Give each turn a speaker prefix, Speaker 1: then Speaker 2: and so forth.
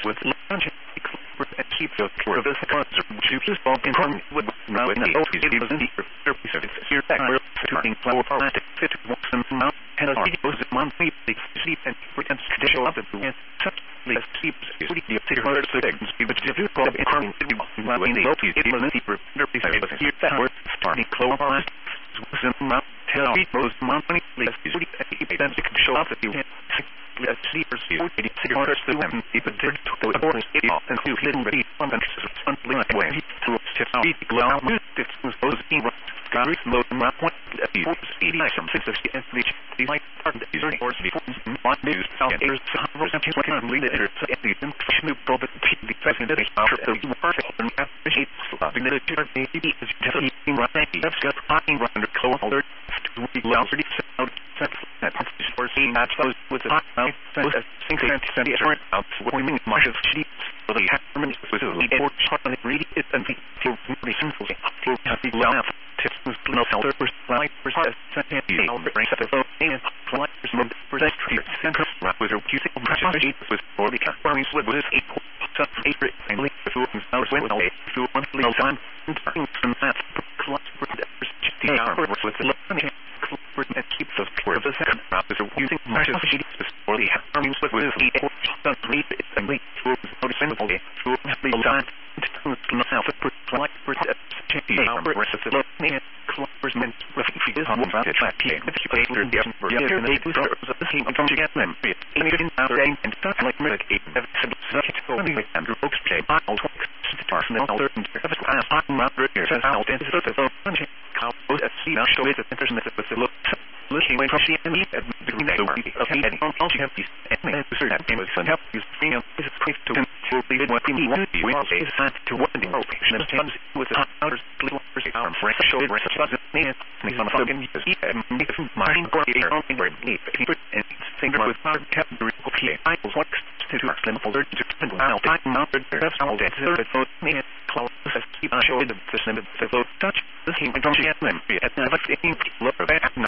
Speaker 1: with lunch and keep the core of the concert to his ball in front with now in the OT it was in the service here that we're turning flower plastic fit some mount and a videos monthly sleep and pretends to show up at the end such as sleeps the 600 seconds but if you call in front now in the OT it was in the service here that we're starting flower plastic some mount tell videos monthly sleep and show up at the end sleepers you did 600 seconds but did to the board and you didn't read on the way to speed glow this was in Gary mode map point at the speed some 60 and the light part is or before one news and there's some leader at the Snoop Dogg the president after the perfect and appreciate the military baby is taking right that's got talking under color to be loud out that for seeing that with the was a single centimeter out swimming much of sheets for the Hammerman was a lead or chocolate read it and the simple to have the laugh tips no filter for slide for second brain set of and flight for that center with a using precious was for the farming slip was equal to favorite and link the food and sounds went away to monthly time and that class for the hour with the and keep the for the second round is using precious sheets for the farming slip was equal to read it and link to noticing the to the time to self for like for the hour rest of the clubbers meant refugees on one track and if you pay for the other they do of the same come together and in other and stuff like medic have such only and folks play all talks personal and have a class on rather says out and sort of how at see now show it the internet with the looking when she and me at the neighborhood of any all she have these and certain was help use free of is quick to lead what we want we will say to what the operation of times with the others little arm fresh show it rest of the man some fucking make mind or air on where need and finger with our category okay I was what to do them folder to now time mounted that's all that so me close keep showing the system the touch the thing don't get them at never thinking look back